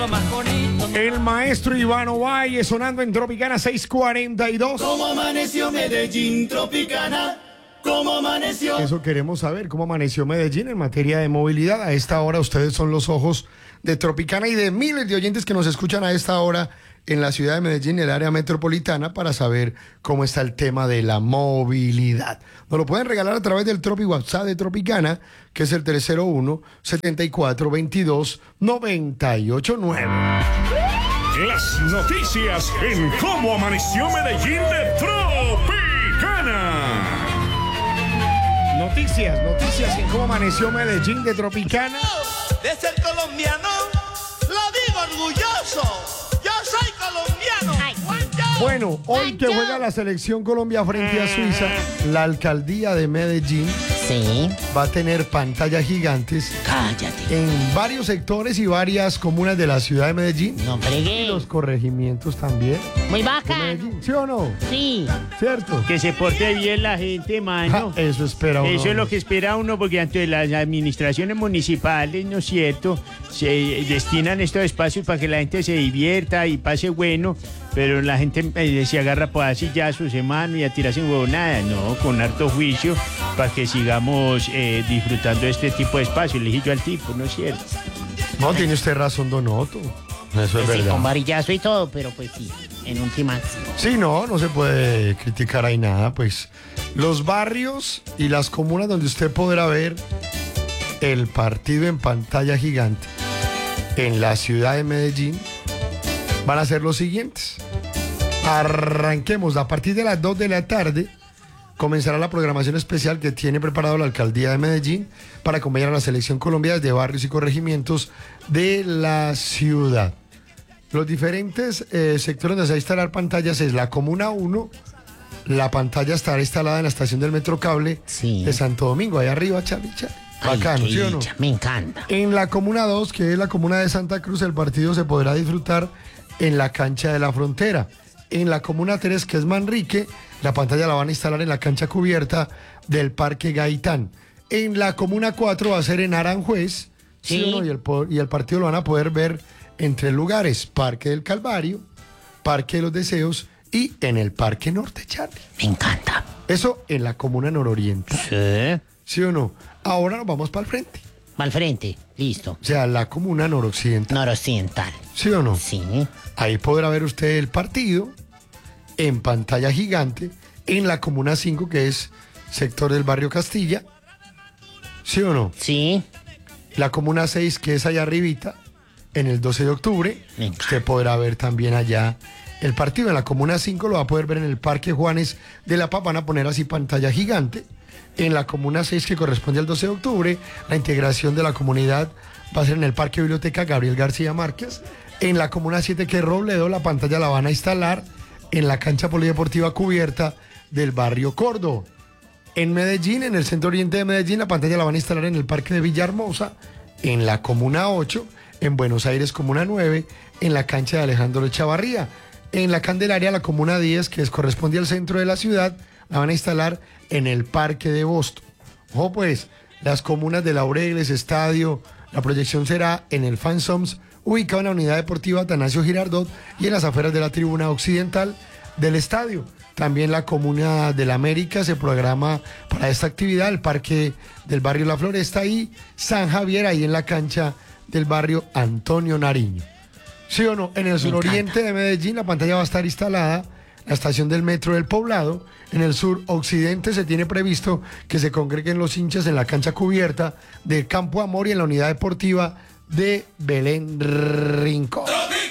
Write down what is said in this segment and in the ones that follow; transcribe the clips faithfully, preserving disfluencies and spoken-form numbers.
El maestro Iván Ovalle sonando en Tropicana seiscientos cuarenta y dos. ¿Cómo amaneció Medellín, Tropicana? ¿Cómo amaneció? Eso queremos saber, cómo amaneció Medellín en materia de movilidad. A esta hora ustedes son los ojos de Tropicana y de miles de oyentes que nos escuchan a esta hora en la ciudad de Medellín, en el área metropolitana, para saber cómo está el tema de la movilidad. Nos lo pueden regalar a través del Tropi WhatsApp de Tropicana, que es el tres cero uno, setenta y cuatro, veintidós, noventa y ocho nueve. Las noticias en Cómo Amaneció Medellín de Tropicana. Noticias, noticias en cómo amaneció Medellín de Tropicana. De ser colombiano, lo digo orgulloso. Yo soy colombiano. Ay. Bueno, hoy que juega la selección Colombia frente a Suiza, la alcaldía de Medellín Sí. va a tener pantallas gigantes Cállate. en varios sectores y varias comunas de la ciudad de Medellín. No Y fregué. los corregimientos también. Muy de bacano. Medellín, ¿sí o no? Sí. ¿Cierto? Que se porte bien la gente, mano. Ja, eso espera uno. Eso es lo que espera uno, porque ante las administraciones municipales, ¿no es cierto?, se destinan estos espacios para que la gente se divierta y pase bueno, pero la gente eh, se agarra por así ya su semana y a tirarse en huevonada, no, con harto juicio, para que sigamos eh, disfrutando de este tipo de espacios. Le dije yo al tipo, ¿no es cierto? No, tiene usted razón, Donoto. Eso es Pues sí, verdad. con varillazo y todo, pero pues sí, en últimas. Sí, no, no se puede criticar ahí nada, pues los barrios y las comunas donde usted podrá ver el partido en pantalla gigante en la ciudad de Medellín van a ser los siguientes. Arranquemos, a partir de las dos de la tarde comenzará la programación especial que tiene preparado la alcaldía de Medellín para acompañar a la selección Colombia desde barrios y corregimientos de la ciudad. Los diferentes eh, sectores donde se va a instalar pantallas es la Comuna uno. La pantalla estará instalada en la estación del Metro Cable Sí. de Santo Domingo, ahí arriba, Charlie, Charlie. Ay, Bacano, qué ¿sí o no? dicha, me encanta. En la Comuna dos, que es la comuna de Santa Cruz, el partido se podrá disfrutar en la cancha de la Frontera. En la Comuna tres, que es Manrique, la pantalla la van a instalar en la cancha cubierta del Parque Gaitán. En la Comuna cuatro va a ser en Aranjuez, ¿sí Sí. o no? Y el, po- y el partido lo van a poder ver en tres lugares: Parque del Calvario, Parque de los Deseos y en el Parque Norte, Charlie. Me encanta. Eso en la Comuna Nororiental, Sí. ¿sí o no? Ahora nos vamos para el frente, Al frente, listo. o sea, la Comuna Noroccidental, Noroccidental. ¿sí o no? Sí. Ahí podrá ver usted el partido en pantalla gigante en la Comuna cinco, que es sector del barrio Castilla, ¿sí o no? Sí. La Comuna seis, que es allá arribita, en el doce de octubre, Venga. usted podrá ver también allá el partido. En la Comuna cinco lo va a poder ver en el Parque Juanes de la Paz, van a poner así pantalla gigante. En la Comuna seis, que corresponde al doce de octubre, la integración de la comunidad va a ser en el Parque Biblioteca Gabriel García Márquez. En la Comuna siete, que es Robledo, la pantalla la van a instalar en la cancha polideportiva cubierta del barrio Córdoba. En Medellín, en el centro oriente de Medellín, la pantalla la van a instalar en el Parque de Villahermosa. En la Comuna ocho, en Buenos Aires, Comuna nueve, en la cancha de Alejandro Echavarría. En la Candelaria, la Comuna diez, que es, corresponde al centro de la ciudad, la van a instalar en el Parque de Boston. Ojo pues, las comunas de Laureles, Estadio, la proyección será en el Fansoms, ubicado en la Unidad Deportiva Atanasio Girardot y en las afueras de la tribuna occidental del estadio. También la Comuna de la América se programa para esta actividad, el Parque del barrio La Floresta y San Javier, ahí en la cancha del barrio Antonio Nariño. ¿Sí o no? En el suroriente de Medellín la pantalla va a estar instalada la estación del Metro del Poblado. En el sur occidente se tiene previsto que se congreguen los hinchas en la cancha cubierta del Campo Amor y en la unidad deportiva de Belén Rincón.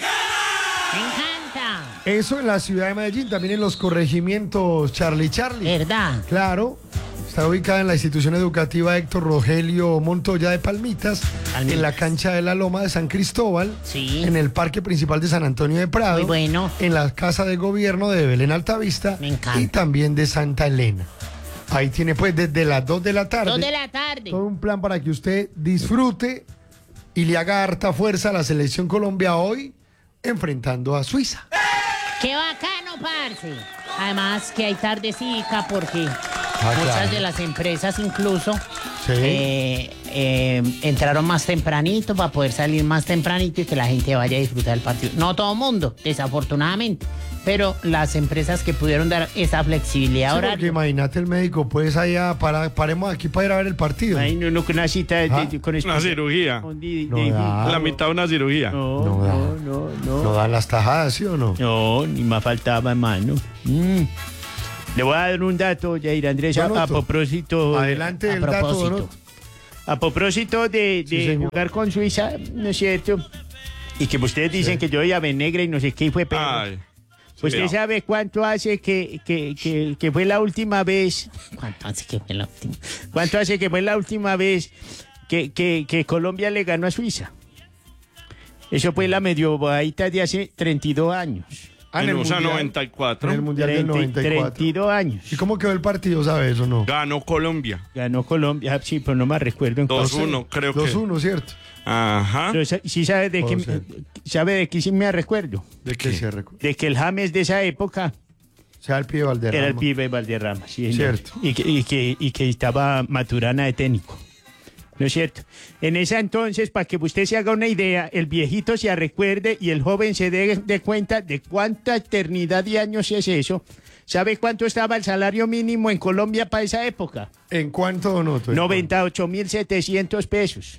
Me encanta. Eso en la ciudad de Medellín, también en los corregimientos Charlie Charlie. ¿Verdad? Claro, está ubicada en la institución educativa Héctor Rogelio Montoya de Palmitas, Palmitas. en la cancha de la Loma de San Cristóbal, Sí. en el Parque Principal de San Antonio de Prado, Muy bueno. en la Casa de Gobierno de Belén Altavista Me encanta. y también de Santa Elena. Ahí tiene pues desde las dos de la tarde Dos de la tarde. todo un plan para que usted disfrute y le haga harta fuerza a la selección Colombia hoy enfrentando a Suiza. ¡Qué bacano, parce! Además que hay tardecica porque Ah, muchas claro. de las empresas incluso Sí. Sí. eh, eh, entraron más tempranito para poder salir más tempranito y que la gente vaya a disfrutar del partido. No todo el mundo, desafortunadamente, pero las empresas que pudieron dar esa flexibilidad Sí, porque horaria. imagínate el médico, pues allá, para, paremos aquí para ir a ver el partido. Ay, no, no, con una cita de, Ah, de- con Una cirugía. con di- No de- da. La mitad de una cirugía. No, No da. no, no, no. ¿No dan las tajadas, sí o no? No, ni más faltaba, hermano. Mm. Le voy a dar un dato, Jair Andrés, a, a Donoto. propósito. Adelante a el dato, propósito. Donoto. A propósito de, Sí, de señor. jugar con Suiza, ¿no es cierto? Y que ustedes dicen que yo voy a ver negra y no sé qué y fue perro. Ay. ¿Usted sí, sabe cuánto hace que, que, que, que fue la última vez? ¿Cuánto hace que fue la última? ¿Cuánto hace que fue la última vez que, que, que Colombia le ganó a Suiza? Eso fue la medio bobadita de hace treinta y dos años. Ah, en el Mundial. noventa y cuatro. En el Mundial del treinta y- noventa y cuatro. treinta y dos años. ¿Y cómo quedó el partido, sabe eso o no? Ganó Colombia. Ganó Colombia, ah, sí, pero no me recuerdo. en dos cuál. uno, creo que. dos uno, ¿cierto? Ajá. Pero sa- sí sabe de Puedo qué, ser. sabe de qué sí me recuerdo. ¿De qué se recuerda? De que el James de esa época O sea, el pibe Valderrama. era el pibe Valderrama, sí, señor. Cierto. Y que, y, que, y que estaba Maturana de técnico. ¿No es cierto? En esa entonces, para que usted se haga una idea, el viejito se recuerde y el joven se dé de cuenta de cuánta eternidad de años es eso. ¿Sabe cuánto estaba el salario mínimo en Colombia para esa época? ¿En cuánto, Donoto? noventa y ocho mil setecientos pesos.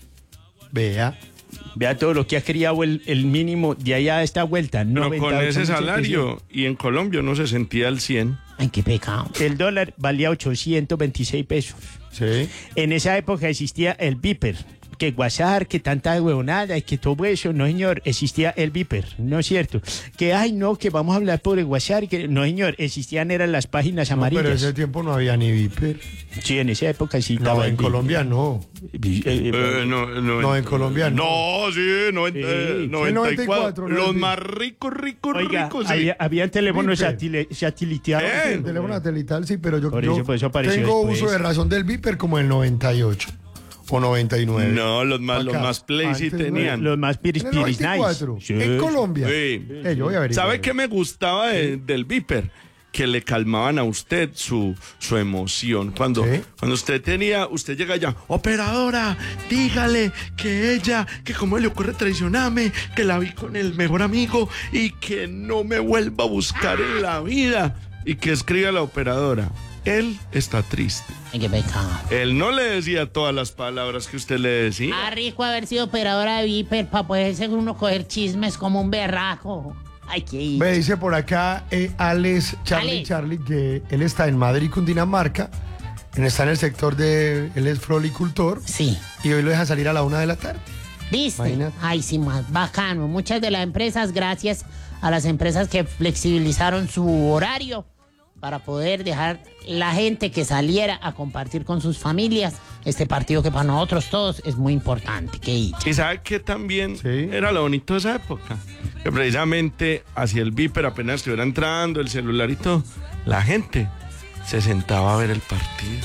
Vea. Vea todo lo que ha criado el, el mínimo de allá a esta vuelta. Pero con noventa y ocho ese mil setecientos. salario y en Colombia no se sentía al cien. Ay, qué pecado. El dólar valía ochocientos veintiséis pesos. Sí. En esa época existía el Viper. Que WhatsApp, que tanta huevonada y que todo eso. No, señor, existía el Viper. No es cierto. Que, ay, no, que vamos a hablar por el WhatsApp. Que, no, señor, existían eran las páginas No, pero amarillas. en ese tiempo no había ni Viper. Sí, en esa época sí No, estaba en el Colombia no. Viper. Eh, eh, Eh, no, no, No, en Colombia no. No, sí, noventa, Sí. eh, Sí, noventa y noventa y cuatro, cuatro. no Los es más ricos, ricos, Oiga, ricos, sí. había, habían teléfonos Viper. satile- sateliteados. Eh, El teléfono satelital sí, pero yo, Por yo eso, por eso apareció tengo después. uso de razón del Viper como el noventa y ocho o noventa y nueve. No, los más, los Acá. más play sí Antes no. tenían. Los más piris, En el piris noventa y cuatro, nice. Sí. en Colombia. Sí. Eh, yo voy a averiguar. ¿Sabe qué me gustaba de- del Viper? Que le calmaban a usted su, su emoción. Cuando, ¿Sí? cuando usted tenía, usted llega allá, operadora, dígale que ella, que cómo le ocurre traicionarme, que la vi con el mejor amigo y que no me vuelva a buscar en la vida. Y que escribe a la operadora, él está triste. Ay, qué pecado. Él no le decía todas las palabras que usted le decía. Ah, rico haber sido operadora de Viper para poder ser uno coger chismes como un berraco. Ay, qué Ve, dice por acá eh, Alex Charlie Alex. Charlie que él está en Madrid, Cundinamarca. Él está en el sector de. Él es floricultor. Sí. Y hoy lo dejan salir a la una de la tarde. ¿Viste? Imagínate. Ay, sí, más bacano. Muchas de las empresas, gracias a las empresas que flexibilizaron su horario para poder dejar la gente que saliera a compartir con sus familias este partido que para nosotros todos es muy importante. Qué dicha. Y sabe que también Sí. era lo bonito de esa época. Que precisamente hacia el Viper apenas estuviera entrando, el celular y todo, la gente se sentaba a ver el partido.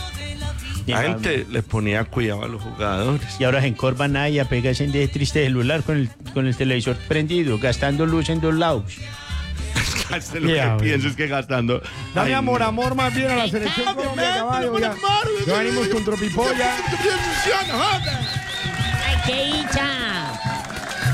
La gente le ponía cuidado a los jugadores. Y ahora se encorva nada y apega ese de triste celular con el, con el televisor prendido, gastando luz en dos lados. Gaste lo Yeah, que güey. pienses que gastando. Dame Ay, amor, no. amor más bien a la selección Ay, Colombia, Ven, caballo. amor, Ya, amor. ya venimos con Tropipolla. Ay, qué dicha.